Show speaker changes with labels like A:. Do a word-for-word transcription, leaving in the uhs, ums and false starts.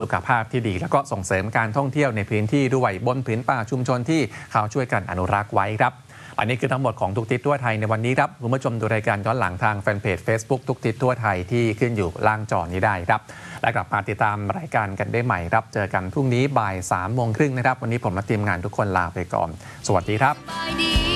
A: สุขภาพที่ดีแล้วก็ส่งเสริมการท่องเที่ยวในพื้นที่ด้วยบนผืนป่าชุมชนที่เขาช่วยกันอนุรักษ์ไว้ครับอันนี้คือทั้งหมดของทุกทิศทั่วไทยในวันนี้ครับคุณผู้ชมดูรายการย้อนหลังทางแฟนเพจ Facebook ทุกทิศทั่วไทยที่ขึ้นอยู่ล่างจอนี้ได้ครับและกลับมาติดตามรายการกันได้ใหม่ครับเจอกันพรุ่งนี้บ่ายสามโมงครึ่งนะครับวันนี้ผมและทีมงานทุกคนลาไปก่อนสวัสดีครับ